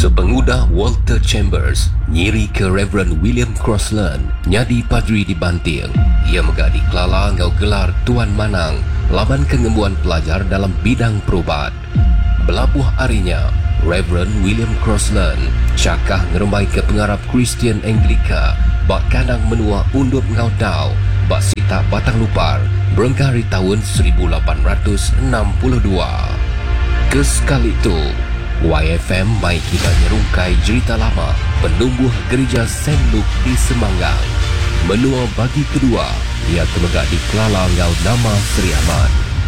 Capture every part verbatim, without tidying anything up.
Sepengudah Walter Chambers nyiri ke Reverend William Crossland nyadi padri di Banting. Ia megak di Kelala ngau gelar Tuan Manang laban kengembuan pelajar dalam bidang perubat. Belabuh harinya, Reverend William Crossland cakah ngeremai ke pengarap Kristian Anglika bak kandang menua undup ngau dau bak sita batang lupar berengkari tahun seribu lapan ratus enam puluh dua. Kesekali itu, Y F M mai kita nyerungkai cerita lama penumbuh gereja Saint Luke di Semanggang. Menua bagi kedua, ia temegak di Kelala ngau nama Seri Ahmad.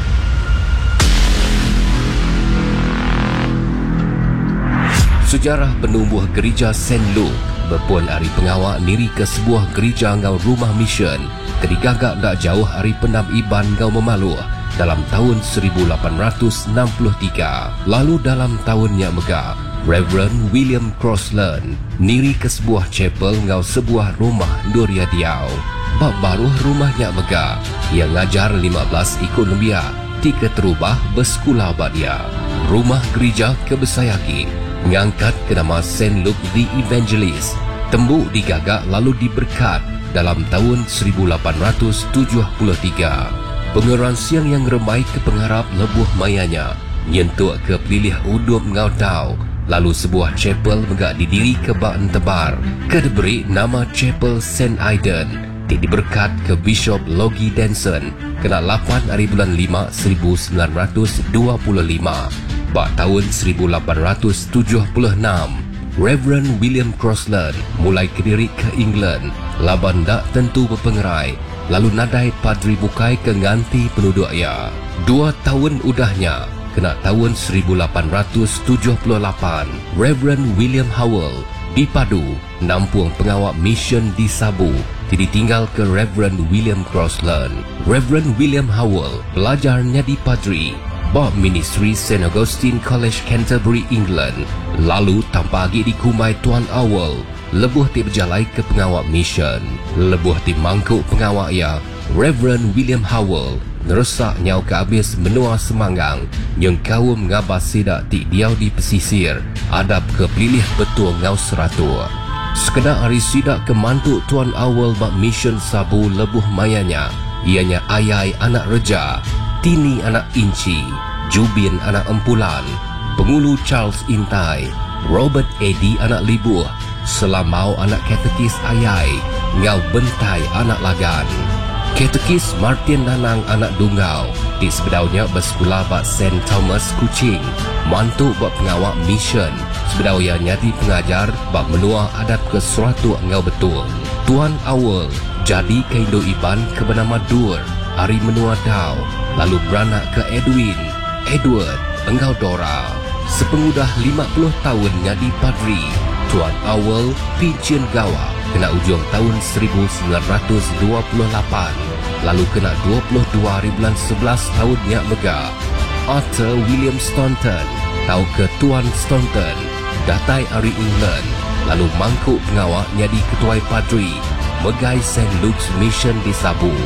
Sejarah penumbuh gereja Saint Luke berpuan hari pengawak niri ke sebuah gereja ngau rumah mission kedigagak tak jauh hari penam Iban ngau Memaluh dalam tahun seribu lapan ratus enam puluh tiga. Lalu dalam tahunnya megah, Reverend William Crossland niri ke sebuah chapel ngau sebuah rumah Duria Diau. Bak baru rumahnya megah, ia ngajar lima belas ikut lembia, tiga terubah bersekolah bak dia. Rumah gereja kebesayaki mengangkat ke nama Saint Luke the Evangelist. Tembuk digagak lalu diberkat dalam tahun seribu lapan ratus tujuh puluh tiga. Pengeransian yang remai ke pengharap lebuh mayanya nyentuk ke pilih udup ngau dau. Lalu sebuah chapel megak didiri ke bak tebar ke diberi nama Chapel Saint Aidan. Ti diberkat ke Bishop Logie Denson kena lapan hari bulan lima seribu sembilan ratus dua puluh lima. Bak tahun seribu lapan ratus tujuh puluh enam, Reverend William Crossland mulai kediri ke England. Laban tak tentu berpengerai, lalu nadai padri bukai ke nganti penduduk ia. Dua tahun udahnya, kena tahun seribu lapan ratus tujuh puluh lapan, Reverend William Howell dipadu nampung pengawak mission di Sabu. Jadi tinggal ke Reverend William Crossland. Reverend William Howell belajar nyadi padri bak ministry Saint Augustine College Canterbury, England. Lalu tanpa lagi dikumai Tuan Howell, lebuh ti berjalai ke pengawak mission. Lebuh ti mangkuk pengawak ia, Reverend William Howell neresak nyau ke habis menua Semanggang yang kaum ngabas sidak ti diau di pesisir adab ke pilih betul ngau seratua. Sekedar hari sidak ke mantuk Tuan Howell bak mission Sabu lebuh mayanya, ianya Ayai anak Reja, Tini anak Inci, Jubin anak Empulan, Pengulu Charles Intai, Robert Eddy anak Libuh, Selamau anak Katekis Ayai, Ngau Bentai anak Lagan, Katekis Martin Nanang anak Dunggau. Di sebedaunya bersekolah bak Saint Thomas Kuching, mantuk bak pengawak mission. Sebedau ia nyati pengajar bak menua adat ke seratu ngau betul. Tuan Howell jadi ke Indo Iban ke bernama Dur hari menua dau, lalu beranak ke Edwin, Edward, engkau Dora. Sepengudah lima puluh tahun nyadi padri, Tuan Howell pincin gawa kena ujung tahun seribu sembilan ratus dua puluh lapan, lalu kena dua puluh dua hari bulan sebelas tahunnya megah. Arthur William Staunton tahu ke Tuan Staunton datai hari England, lalu mangkuk pengawak nyadi ketuai padri megai Saint Luke's Mission di Sabu.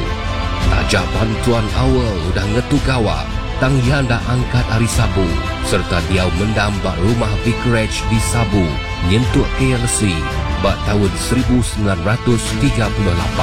Tajapan Tuan Howell udah ngetu gawa tang ia dah angkat hari Sabu, serta dia mendam bak rumah vicarage di Sabu nyentuk K L C bak tahun seribu sembilan ratus tiga puluh lapan.